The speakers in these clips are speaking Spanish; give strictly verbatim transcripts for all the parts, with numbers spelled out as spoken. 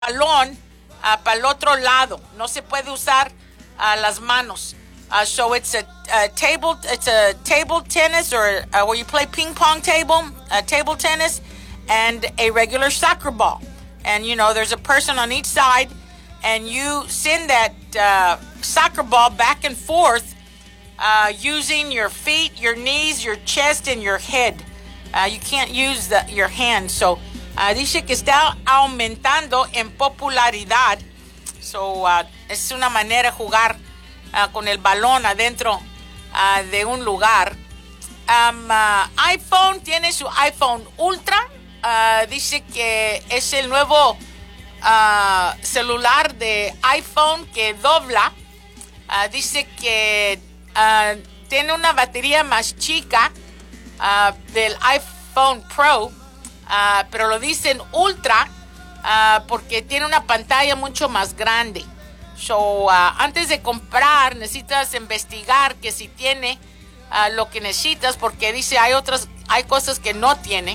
balón uh, para el otro lado. No se puede usar uh, las manos. Uh, so it's a, a table, it's a table tennis or uh, where you play ping pong table, uh, table tennis, and a regular soccer ball. And you know, there's a person on each side, and you send that uh, soccer ball back and forth uh, using your feet, your knees, your chest, and your head. Uh, you can't use the, your hands. So uh, dice que está aumentando en popularidad. So uh, es una manera de jugar uh, con el balón adentro uh, de un lugar. Um, uh, iPhone tiene su iPhone Ultra. Uh, dice que es el nuevo uh, celular de iPhone que dobla. Uh, dice que uh, tiene una batería más chica uh, del iPhone Pro, uh, pero lo dicen Ultra uh, porque tiene una pantalla mucho más grande. So, uh, antes de comprar necesitas investigar que si tiene uh, lo que necesitas, porque dice hay otras, hay cosas que no tiene.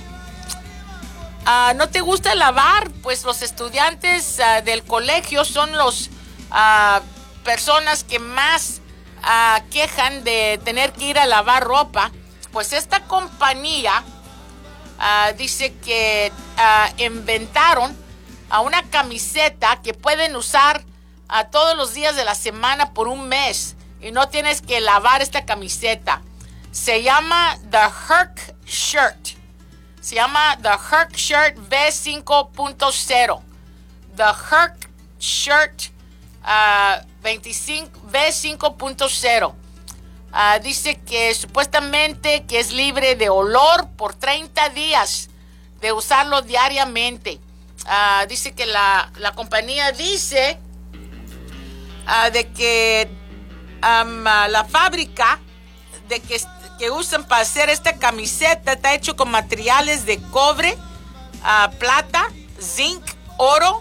Uh, ¿No te gusta lavar? Pues los estudiantes uh, del colegio son los uh, personas que más uh, quejan de tener que ir a lavar ropa. Pues esta compañía uh, dice que uh, inventaron uh, una camiseta que pueden usar uh, todos los días de la semana por un mes y no tienes que lavar esta camiseta. Se llama The Herc Shirt. Se llama The Herc Shirt V cinco punto cero. The Herc Shirt uh, veinticinco, V cinco punto cero. Uh, dice que supuestamente que es libre de olor por treinta días de usarlo diariamente. Uh, dice que la, la compañía dice uh, de que um, uh, la fábrica de que que usan para hacer esta camiseta está hecho con materiales de cobre, uh, plata, zinc, oro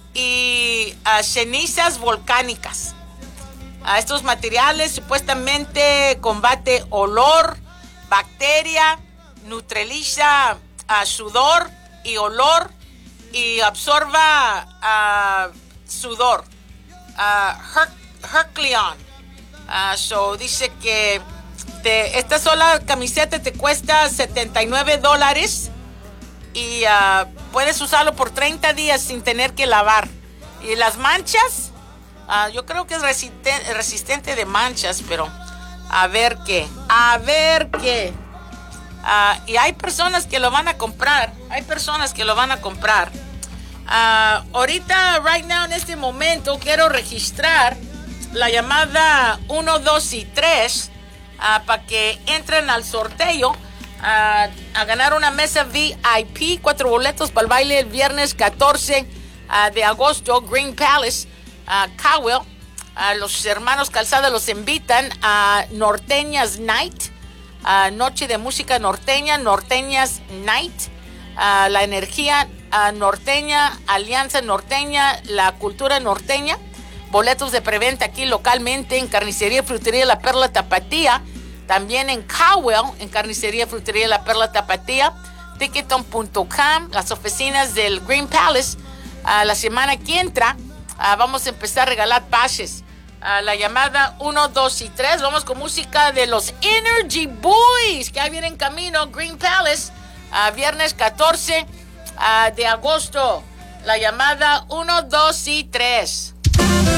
y uh, cenizas volcánicas. Uh, estos materiales supuestamente combate olor, bacteria, neutraliza uh, sudor y olor y absorba uh, sudor. Uh, Her- Hercleon. Uh, so dice que Te, esta sola camiseta te cuesta setenta y nueve dólares y uh, puedes usarlo por treinta días sin tener que lavar. Y las manchas, uh, yo creo que es resistente, resistente de manchas, pero a ver qué, a ver qué. Uh, y hay personas que lo van a comprar, hay personas que lo van a comprar. Uh, ahorita, right now, en este momento, quiero registrar la llamada uno, dos y tres. Uh, para que entren al sorteo uh, a ganar una mesa V I P, cuatro boletos para el baile el viernes catorce uh, de agosto, Green Palace, uh, Cowell. Uh, los hermanos Calzada los invitan a Norteñas Night, uh, noche de música norteña, Norteñas Night, uh, la energía uh, norteña, alianza norteña, la cultura norteña. Boletos de preventa aquí localmente en Carnicería Frutería La Perla Tapatía. También en Cowell, en Carnicería Frutería La Perla Tapatía. Ticketon punto com, las oficinas del Green Palace. Uh, la semana que entra uh, vamos a empezar a regalar pases. Uh, la llamada uno, dos y tres. Vamos con música de los Energy Boys, que ahí viene en camino. Green Palace, uh, viernes catorce uh, de agosto. La llamada uno, dos y tres.